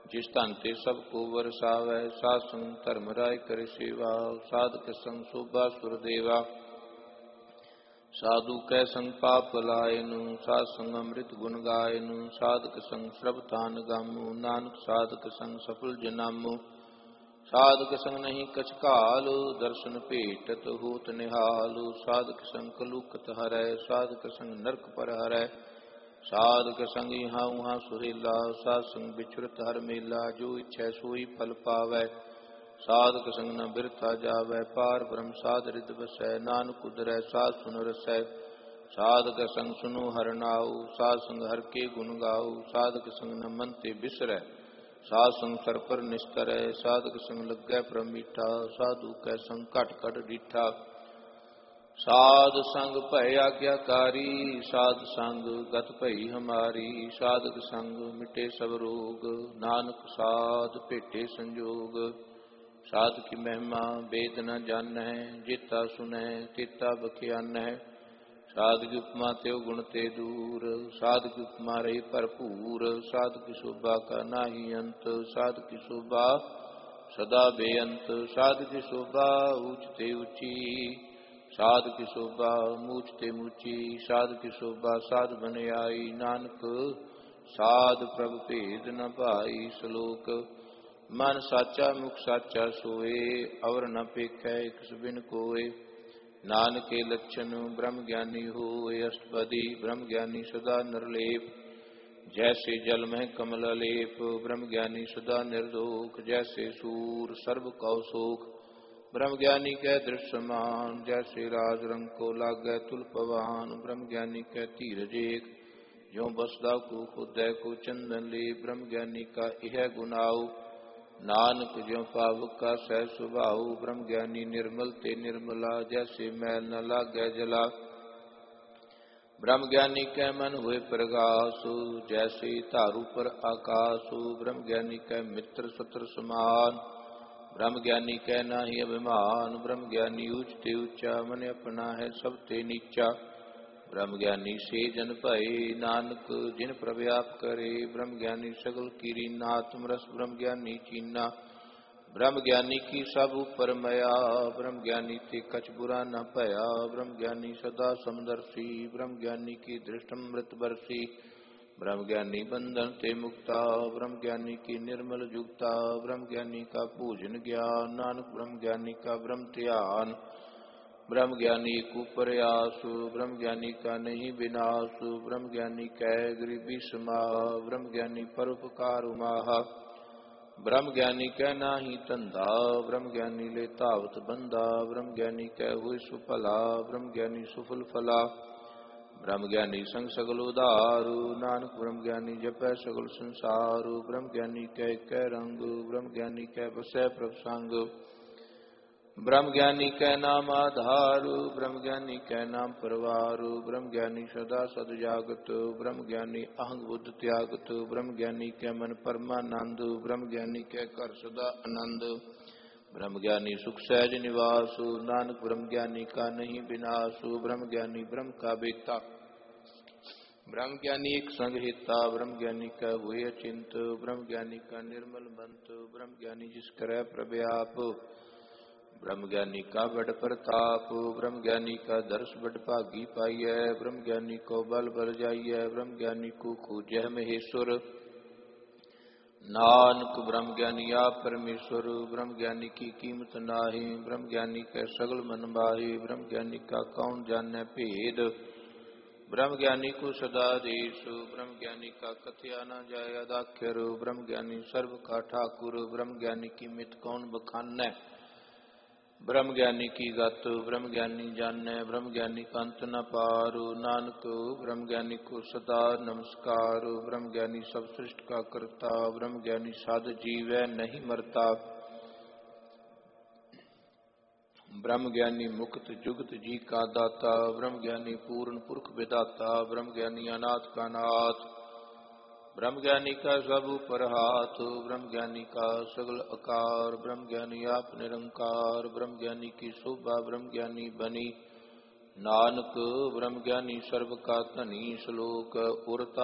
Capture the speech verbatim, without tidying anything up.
जिस धन ते सब को वरसावै, साध संग धर्म राय करे सेवा। साधक संग शोभा सुर देवा, साधु कै संग पाप लायनु। साध संग अमृत गुण गायनु, साधक संग श्रवतान गामु। नानक साधक संग सफल जनामु, साधक संग नहीं कछ काल। दर्शन भेटत होत निहाल, साधक संग कलुकत हरै। साधक संग नरक पर हरै, साधक संग यहाँ उहाँ सुहेला। साध संग बिछुरत हर मेला, जो इच्छै सोई फल पावै। साधक संग न बिरथा जावै, पार ब्रह्म साध रिद बसै। नानक उदरै साध सुन रसै, साधक संग सुनो हर नाऊ। साध संग हर के गुण गाऊ, साधक संग न मन ते बिसरै। साध संग सर पर निस्तरै, साधक संग लगै प्रभ मीठा। साधु कै संग घट घट डीठा, साध संग भय आज्ञाकारी। साध संग गत भई हमारी, साधक संग मिटे सब रोग। नानक साध भेटे संजोग, साध की महिमा वेद न जानै। जेता सुनै तेता बख्यानै, साध की उपमा त्यो गुण ते दूर। साध की उपमा रही भरपूर, साध की शोभा का नाही अंत। साध की शोभा सदा बेअंत, साध की शोभा ऊंच ते ऊंची। साध की शोभा मूछ ते मूची, साध की शोभा साध बन आई। नानक साध प्रभ भेद न भाई। श्लोक मन साचा मुख साचा सोए, अवर न पेखै किस बिन कोय। नानक के लक्षण ब्रह्म ज्ञानी होए, अष्टपदी ब्रह्म ज्ञानी सदा निर्लेप। जैसे जल में कमल लेप, ब्रह्म ज्ञानी सदा निर्दोष। जैसे सूर सर्व कौ शोक, ब्रह्म ज्ञानी कै दृढ़ समान। जैसे राज रंग को लागै तुल पवान, ब्रह्म ज्ञानी कै धीरज एक। ज्यों बसदा को खुदै को चंदन ले, ब्रह्म ज्ञानी का यह गुनाऊ। नानक ज्यों पावक का सह स्वभाव, ब्रह्म ज्ञानी निर्मल ते निर्मला। जैसे मैल न लागै जला, ब्रह्म ज्ञानी कै मन हुए प्रगास। जैसे धारू पर आकाश, ब्रह्म ज्ञानी कै मित्र शत्रु समान। ब्रह्म ज्ञानी कै नाही अभिमान, ब्रह्म ज्ञानी ऊंच ते ऊंचा। मन अपना है सब ते नीचा, ब्रह्म ज्ञानी से जन भये। नानक जिन प्रभ आप करे, ब्रह्म ज्ञानी सगल कीरी नातम रस। ब्रह्म ज्ञानी चीना, ब्रह्म ज्ञानी की सब उपर मया। ब्रह्म ज्ञानी ते कछ बुरा न भया, ब्रह्म ज्ञानी सदा समदर्शी। ब्रह्म ज्ञानी की दृष्टमृत बरसी, ब्रह्म ज्ञानी बंधन ते मुक्ता। ब्रह्म ज्ञानी की निर्मल जुगता, ब्रह्म ज्ञानी का पूजन ज्ञान। नानक ब्रह्म ज्ञानी का ब्रह्म ध्यान, ब्रह्म ज्ञानी को प्रयास। ब्रह्म ज्ञानी का नहीं विनाश, ब्रह्म ज्ञानी कै गरीबी समाह। ब्रह्म ज्ञानी परोपकार उमाहा, ब्रह्म ज्ञानी कै नाही धंधा। ब्रह्म ज्ञानी ले तावत बंदा, ब्रह्म ज्ञानी कै हुए सुफला। ब्रह्म ज्ञानी सुफल फला, ब्रह्म ज्ञानी संग सगल उदारू। नानक ब्रह्म ज्ञानी जपै सगल संसारू। ब्रह्म ज्ञानी कै कै रंग, ब्रह्म ज्ञानी कै बसै प्रभ संग। ब्रह्म ज्ञानी कै नाम आधारू, ब्रह्म ज्ञानी कै नाम परवारू। ब्रह्म ज्ञानी सदा सद जागत, ब्रह्म ज्ञानी अहंग बुद्ध त्यागत। ब्रह्म ज्ञानी कै मन परमानंद, ब्रह्म ज्ञानी कै घर सदा आनंद। ब्रह्म ज्ञानी सुख सहज निवास, नानक ब्रह्म ज्ञानी का नहीं विनाश। ब्रह्म ज्ञानी ब्रह्म का बेता, ब्रह्म ज्ञानी एक संग हिता। ब्रह्म ज्ञानी का हुए अचिंत, ब्रह्म ज्ञानी का निर्मल मंत। ब्रह्म ज्ञानी जिस करै प्रव्याप, ब्रह्म ज्ञानी का बड़ प्रताप। ब्रह्म ज्ञानी का दर्श बड़ भागी पाइय, ब्रह्म ज्ञानी को बल बल जाइय। ब्रह्म ज्ञानी को खोजह महेश्वर, नानक ब्रह्म ज्ञानी आप परमेश्वर। ब्रह्म ज्ञानी की कीमत नाही, ब्रह्म ज्ञानी कै सगल मन बाही। ब्रह्म ज्ञानी का कौन जानै भेद, ब्रह्म ज्ञानी को सदा देश। ब्रह्म ज्ञानी का कथया न जाय अदाख्यर, ब्रह्म ज्ञानी सर्व का ठाकुर। ब्रह्म ज्ञानी की मित कौन बखानै, ब्रह्म ज्ञानी की गत ब्रह्म ज्ञानी जानै। ब्रह्म ज्ञानी का अंत न पार। नानक ब्रह्म ज्ञानी को सदा नमस्कार। ब्रह्म ज्ञानी सब सृष्टि का करता, ब्रह्म ज्ञानी साध जीवै नहीं मरता। ब्रह्म ज्ञानी मुक्त जुगत जी का दाता, ब्रह्म ज्ञानी पूर्ण पुरख विदाता। ब्रह्म ज्ञानी अनाथ का नाथ, ब्रह्म ज्ञानी का सब ऊपर हाथ। ब्रह्म ज्ञानी का सगल आकार, ब्रह्म ज्ञानी आप निरंकार। ब्रह्म ज्ञानी की शोभा ब्रह्म ज्ञानी बनी, नानक ब्रह्म ज्ञानी सर्व का धनी। श्लोक उरता